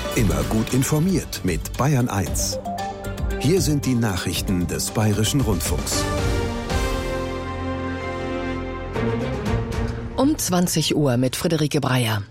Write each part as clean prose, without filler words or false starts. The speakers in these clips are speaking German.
Immer gut informiert mit Bayern 1. Hier sind die Nachrichten des Bayerischen Rundfunks. Um 20 Uhr mit Friederike Breyer.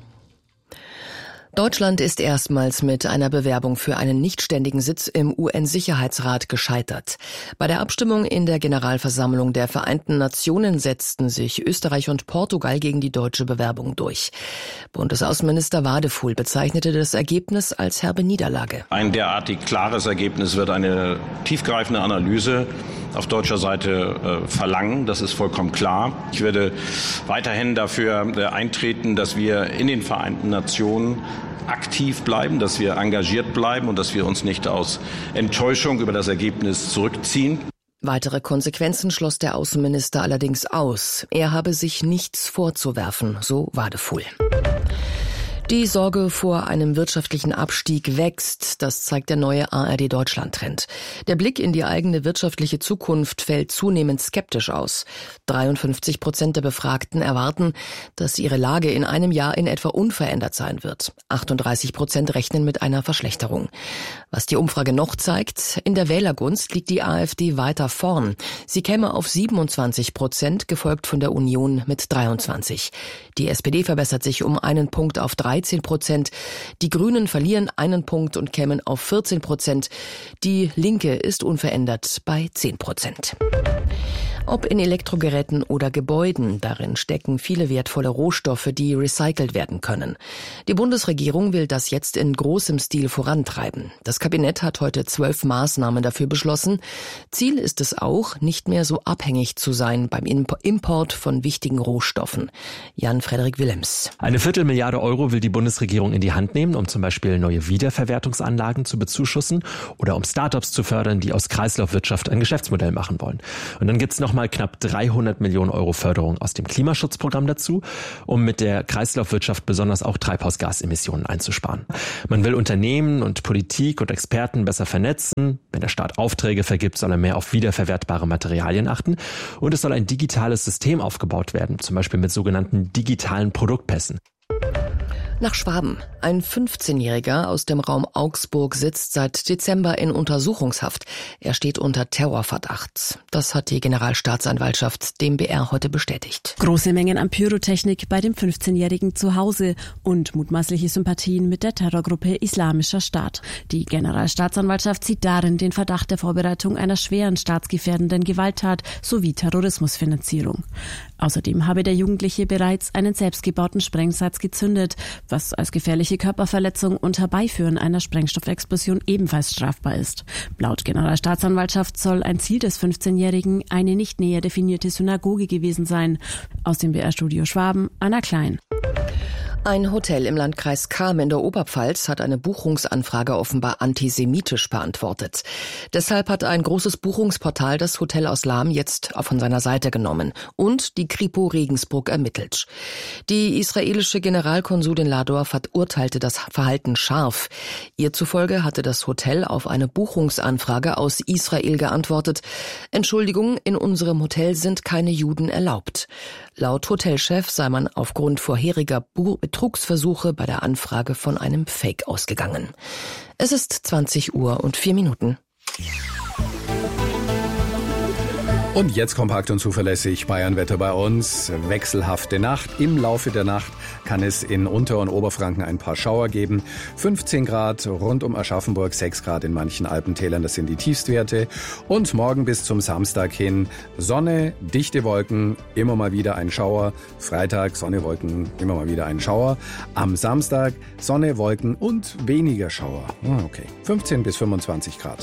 Deutschland ist erstmals mit einer Bewerbung für einen nichtständigen Sitz im UN-Sicherheitsrat gescheitert. Bei der Abstimmung in der Generalversammlung der Vereinten Nationen setzten sich Österreich und Portugal gegen die deutsche Bewerbung durch. Bundesaußenminister Wadefuhl bezeichnete das Ergebnis als herbe Niederlage. Ein derartig klares Ergebnis wird eine tiefgreifende Analyse auf deutscher Seite verlangen. Das ist vollkommen klar. Ich werde weiterhin dafür eintreten, dass wir in den Vereinten Nationen aktiv bleiben, dass wir engagiert bleiben und dass wir uns nicht aus Enttäuschung über das Ergebnis zurückziehen. Weitere Konsequenzen schloss der Außenminister allerdings aus. Er habe sich nichts vorzuwerfen, so Wadefuhl. Die Sorge vor einem wirtschaftlichen Abstieg wächst, das zeigt der neue ARD-Deutschland-Trend. Der Blick in die eigene wirtschaftliche Zukunft fällt zunehmend skeptisch aus. 53% der Befragten erwarten, dass ihre Lage in einem Jahr in etwa unverändert sein wird. 38% rechnen mit einer Verschlechterung. Was die Umfrage noch zeigt, in der Wählergunst liegt die AfD weiter vorn. Sie käme auf 27%, gefolgt von der Union mit 23%. Die SPD verbessert sich um einen Punkt auf 13%. Die Grünen verlieren einen Punkt und kämen auf 14%. Die Linke ist unverändert bei 10%. Ob in Elektrogeräten oder Gebäuden, darin stecken viele wertvolle Rohstoffe, die recycelt werden können. Die Bundesregierung will das jetzt in großem Stil vorantreiben. Das Kabinett hat heute 12 Maßnahmen dafür beschlossen. Ziel ist es auch, nicht mehr so abhängig zu sein beim Import von wichtigen Rohstoffen. Jan-Frederik Willems. 250 Milliarden Euro will die Bundesregierung in die Hand nehmen, um zum Beispiel neue Wiederverwertungsanlagen zu bezuschussen oder um Startups zu fördern, die aus Kreislaufwirtschaft ein Geschäftsmodell machen wollen. Und dann gibt's noch mal knapp 300 Millionen Euro Förderung aus dem Klimaschutzprogramm dazu, um mit der Kreislaufwirtschaft besonders auch Treibhausgasemissionen einzusparen. Man will Unternehmen und Politik und Experten besser vernetzen. Wenn der Staat Aufträge vergibt, soll er mehr auf wiederverwertbare Materialien achten. Und es soll ein digitales System aufgebaut werden, zum Beispiel mit sogenannten digitalen Produktpässen. Nach Schwaben. Ein 15-Jähriger aus dem Raum Augsburg sitzt seit Dezember in Untersuchungshaft. Er steht unter Terrorverdacht. Das hat die Generalstaatsanwaltschaft dem BR heute bestätigt. Große Mengen an Pyrotechnik bei dem 15-Jährigen zu Hause und mutmaßliche Sympathien mit der Terrorgruppe Islamischer Staat. Die Generalstaatsanwaltschaft sieht darin den Verdacht der Vorbereitung einer schweren staatsgefährdenden Gewalttat sowie Terrorismusfinanzierung. Außerdem habe der Jugendliche bereits einen selbstgebauten Sprengsatz gezündet, was als gefährliche Körperverletzung und Herbeiführen einer Sprengstoffexplosion ebenfalls strafbar ist. Laut Generalstaatsanwaltschaft soll ein Ziel des 15-Jährigen eine nicht näher definierte Synagoge gewesen sein. Aus dem BR-Studio Schwaben, Anna Klein. Ein Hotel im Landkreis Cham in der Oberpfalz hat eine Buchungsanfrage offenbar antisemitisch beantwortet. Deshalb hat ein großes Buchungsportal das Hotel aus Lahm jetzt von seiner Seite genommen und die Kripo Regensburg ermittelt. Die israelische Generalkonsulin Ladorf urteilte das Verhalten scharf. Ihr zufolge hatte das Hotel auf eine Buchungsanfrage aus Israel geantwortet: Entschuldigung, in unserem Hotel sind keine Juden erlaubt. Laut Hotelchef sei man aufgrund vorheriger Betrugsversuche bei der Anfrage von einem Fake ausgegangen. Es ist 20 Uhr und 4 Minuten. Und jetzt kompakt und zuverlässig Bayernwetter bei uns. Wechselhafte Nacht. Im Laufe der Nacht kann es in Unter- und Oberfranken ein paar Schauer geben. 15 Grad rund um Aschaffenburg, 6 Grad in manchen Alpentälern, das sind die Tiefstwerte. Und morgen bis zum Samstag hin Sonne, dichte Wolken, immer mal wieder ein Schauer. Freitag Sonne, Wolken, immer mal wieder ein Schauer. Am Samstag Sonne, Wolken und weniger Schauer. Okay, 15 bis 25 Grad.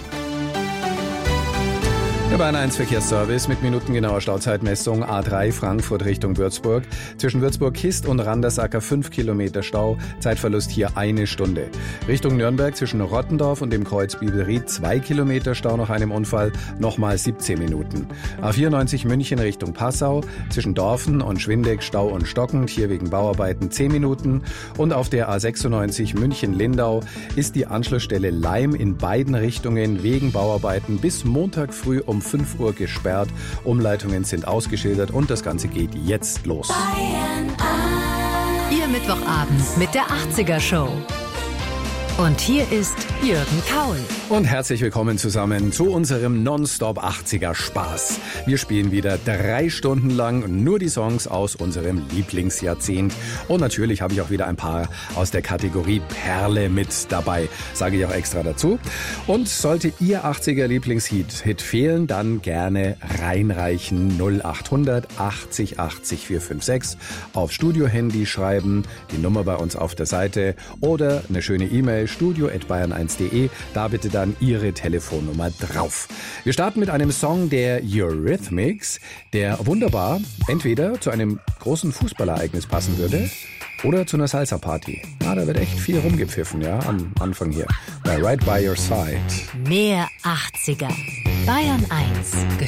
Der Bayern 1 Verkehrsservice mit minutengenauer Stauzeitmessung. A3 Frankfurt Richtung Würzburg. Zwischen Würzburg-Kist und Randersacker 5 Kilometer Stau. Zeitverlust hier 1 Stunde. Richtung Nürnberg zwischen Rottendorf und dem Kreuz Bibelried 2 Kilometer Stau nach einem Unfall. Nochmal 17 Minuten. A94 München Richtung Passau. Zwischen Dorfen und Schwindeck Stau und stockend. Hier wegen Bauarbeiten 10 Minuten. Und auf der A96 München-Lindau ist die Anschlussstelle Laim in beiden Richtungen wegen Bauarbeiten bis Montag früh um 5 Uhr gesperrt. Umleitungen sind ausgeschildert und das Ganze geht jetzt los. Ihr Mittwochabend mit der 80er Show. Und hier ist Jürgen Kaul. Und herzlich willkommen zusammen zu unserem Nonstop 80er Spaß. Wir spielen wieder 3 Stunden lang nur die Songs aus unserem Lieblingsjahrzehnt. Und natürlich habe ich auch wieder ein paar aus der Kategorie Perle mit dabei. Sage ich auch extra dazu. Und sollte Ihr 80er Lieblingshit fehlen, dann gerne reinreichen. 0800 80 80 456. Auf Studiohandy schreiben, die Nummer bei uns auf der Seite oder eine schöne E-Mail studio@bayern1.de. Da bitte dann Ihre Telefonnummer drauf. Wir starten mit einem Song der Eurythmics, der wunderbar entweder zu einem großen Fußballereignis passen würde oder zu einer Salsa-Party. Da wird echt viel rumgepfiffen, ja, am Anfang hier. Bei Right by Your Side. Mehr 80er. Bayern 1.